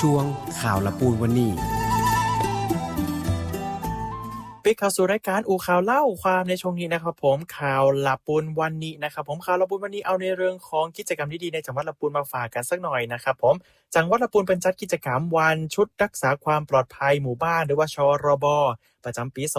ช่วงข่าวละปูนวันนี้ปิดข่าวสู่รายการอู่ข่าวเล่าความในช่วงนี้นะครับผมข่าวละปูนวันนี้นะครับผมข่าวละปูนวันนี้เอาในเรื่องของกิจกรรมดีๆในจังหวัดละปูนมาฝากกันสักหน่อยนะครับผมจังหวัดละปูนเป็นจัดกิจกรรมวันชุดรักษาความปลอดภัยหมู่บ้านหรือว่าชรบประจำปี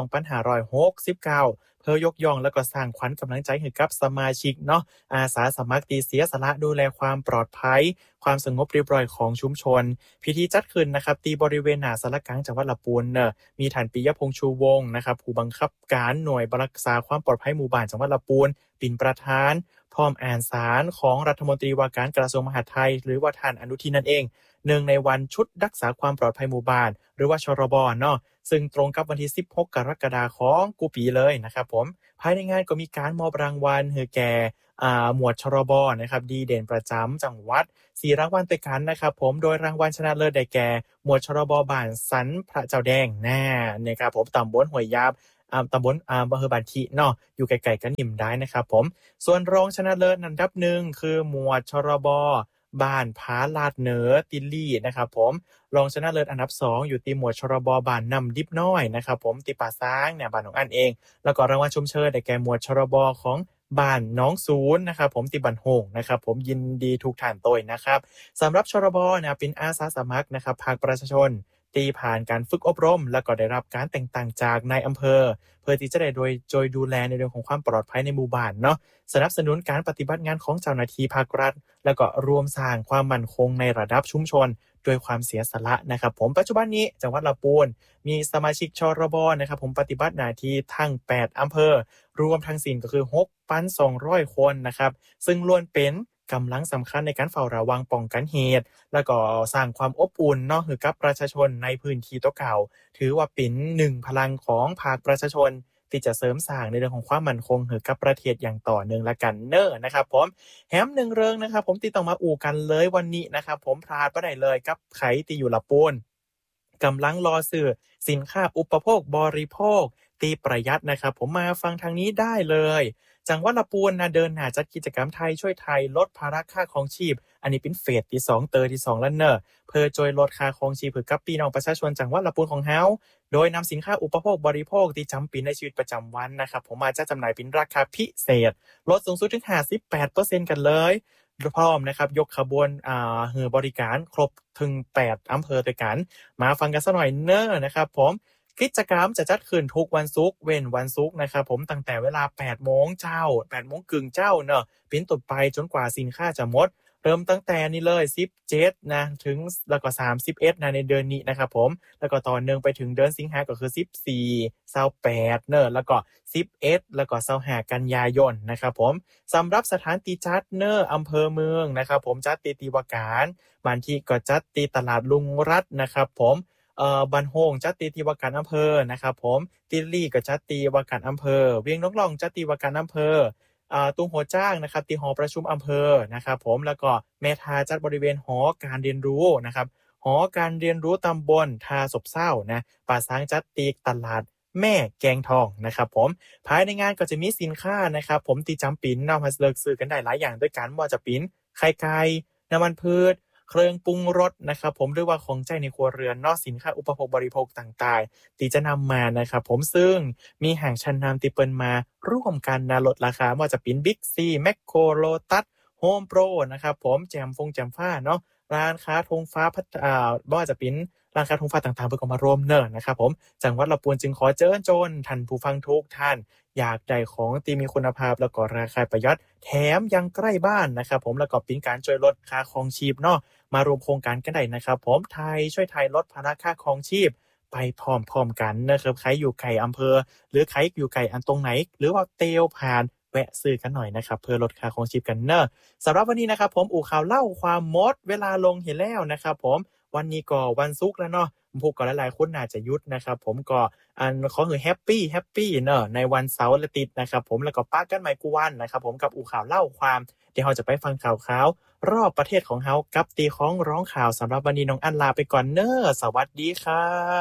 2569เพื่อยกย่องและก็สร้างขวัญกำลังใจให้กับสมาชิกเนาะอาสาสมัครตีเสียสละดูแลความปลอดภัยความสงบเรียบร้อยของชุมชนพิธีจัดขึ้นนะครับที่บริเวณหน้าสารกลางจังหวัดละปูนมีท่านปิยพงษ์ชูวงศ์นะครับผู้บังคับการหน่วยรักษาความปลอดภัยหมู่บ้านจังหวัดละปูนเป็นประธานพร้อมอ่านสารของรัฐมนตรีว่าการกระทรวงมหาดไทยหรือว่าท่านอนุทินนั่นเองเนื่องในวันชุดรักษาความปลอดภัยหมู่บ้านหรือว่าชรบเนาะซึ่งตรงกับวันที่16กรกฎาคมของปีเลยนะครับผมภายในงานก็มีการมอบรางวัลให้แก่หมวดชรบนะครับดีเด่นประจำจังหวัด4รางวัลด้วยกันนะครับผมโดยรางวัลชนะเลิศได้แก่หมวดชรบบ้านสันพระเจ้าแดงนะครับผมตำบลห้วยยาบตำบลอำเภอบานทิเนาะอยู่ไกลๆกันนิ่มได้นะครับผมส่วนรองชนะเลิศอันดับ1คือหมวดชรบบ้านผาลาดเหนือติลลี่นะครับผมรองชนะเลิศอันดับ2อยู่ที่หมวดชรบบ้านนำดิบน้อยนะครับผมติป่าซ้างเนี่ยบ้านของอันเองแล้วก็รางวัลชมเชยได้แก่หมวดชรบของบ้านน้องศูนย์นะครับผมติบันโฮงนะครับผมยินดีทุกท่านโตยนะครับสำหรับชรบนะเป็นอาสาสมัครนะครับภาคประชาชนตีผ่านการฝึกอบรมแล้วก็ได้รับการแต่งตั้งจากนายอำเภอเพื่อที่จะได้โดยดูแลในเรื่องของความปลอดภัยในหมู่บ้านเนาะสนับสนุนการปฏิบัติงานของเจ้าหน้าที่ภาครัฐแล้วก็รวมสร้างความมั่นคงในระดับชุมชนด้วยความเสียสละนะครับผมปัจจุบันนี้จังหวัดลำพูนมีสมาชิกชรบนะครับผมปฏิบัติหน้าที่ทั้ง8อำเภอรวมทั้งสิ้นก็คือ 6,200 คนนะครับซึ่งล้วนเป็นกำลังสำคัญในการเฝ้าระวังป้องกันเหตุแล้วก็สร้างความอบอุ่นเนาะให้กับประชาชนในพื้นที่ตัวเก่าถือว่าเป็น1พลังของภาคประชาชนที่จะเสริมสร้างในเรื่องของความมั่นคงให้กับประเทศอย่างต่อเนื่องละกันเน้อนะครับผมแถม1เรื่องนะครับผมที่ต้องมาอู่กันเลยวันนี้นะครับผมพลาดบ่ได้เลยกับไขที่อยู่ละปูนกำลังรอซื้อสินค้าอุปโภคบริโภคตีประหยัดนะครับผมมาฟังทางนี้ได้เลยจังหวัดละปูนนะเดินหน้าจัดกิจกรรมไทยช่วยไทยลดภาระค่าครองชีพอันนี้เป็นเฟสที่2เตอที่2แล้วเนอะเพื่อช่วยลดค่าครองชีพให้กับพี่น้องประชาชนจังหวัดละปูนของเฮาโดยนำสินค้าอุปโภคบริโภคที่จำเป็นในชีวิตประจำวันนะครับผมมาจัดจำหน่ายเป็นราคาพิเศษลดสูงสุดถึง 58% กันเลยพร้อมนะครับยกขบวนหือบริการครบถึง8อำเภอด้วยกันมาฟังกันสักหน่อยเนอะนะครับผมกิจกรรมจะจัดขึ้นทุกวันศุกร์เว้นวันศุกร์นะครับผมตั้งแต่เวลา 8 โมงเจ้า 8 โมงครึ่งเจ้าเนอะเป็นต้นไปจนกว่าสินค้าจะหมดเริ่มตั้งแต่นี้เลย17นะถึงแล้วก็31นะในเดือนนี้นะครับผมแล้วก็ต่อเนื่องไปถึงเดือนสิงหาก็คือ14 28เนอะแล้วก็11แล้วก็25กันยายนนะครับผมสำหรับสถานที่จัดเนอะอำเภอเมืองนะครับผมจัดตีว่าการบางที่ก็จัดตีตลาดลุงรัตน์นะครับผมบันโฮงจัดตีที่ว่าการอำเภอนะครับผมติลลี่ก็จัดตีว่าการอำเภอเวียงนกล่องจัดตีว่าการอำเภอตุ้งหัวจ้างนะครับที่หอประชุมอำเภอนะครับผมแล้วก็แม่ทาจัดบริเวณหอการเรียนรู้นะครับหอการเรียนรู้ตำบลทาศพเศร้านะป่าช้างจัดตีตลาดแม่แกงทองนะครับผมภายในงานก็จะมีสินค้านะครับผมที่จำเป็นนำมาเลือกซื้อกันได้หลายอย่างด้วยกันว่าจะเป็นไข่ไก่น้ำมันพืชเครื่องปรุงรสนะครับผมหรือว่าของใช้ในครัวเรือนนอกสินค้าอุปโภคบริโภคต่างๆที่จะนำมานะครับผมซึ่งมีห้างชั้นนำที่เปิ้นมาร่วมกันนะลดราคาว่าจะเป็น Big C แมคโครโลตัสโฮมโปรนะครับผมแจมฟ้าเนาะร้านค้าธงฟ้าบ่ว่าจะเป็นร้านค้าธงฟ้าต่างๆเพิ่นก็มารวมเน้อนะครับผมจังหวัดลำพูนจึงขอเชิญชวนท่านผู้ฟังทุกท่านอยากได้ของที่มีคุณภาพแล้วก็ราคาประหยัดแถมยังใกล้บ้านนะครับผมแล้วก็เป็นการช่วยลดค่าครองชีพเนาะมารวมโครงการกันได้นะครับผมไทยช่วยไทยลดภาระค่าครองชีพไปพร้อมๆกันนะครับใครอยู่ไกลอำเภอหรือใครอยู่ไกลอันตรงไหนหรือว่าเตลผ่านแวะซื้อกันหน่อยนะครับเพื่อลดค่าครองชีพกันเนอะสำหรับวันนี้นะครับผมอู่ข่าวเล่าความมดเวลาลงเห็นแล้วนะครับผมวันนี้ก็วันศุกร์แล้วเนาะพวกก็หลายๆคนน่าจะหยุดนะครับผมก็ขอให้แฮปปี้เนอะในวันเสาร์และอาทิตย์นะครับผมแล้วก็ปะกันใหม่กูวันนะครับผมกับอู่ข่าวเล่าความเดี๋ยวเราจะไปฟังข่าวรอบประเทศของเฮากับตีของร้องข่าวสำหรับวันนี้น้องอันลาไปก่อนเนอะสวัสดีครับ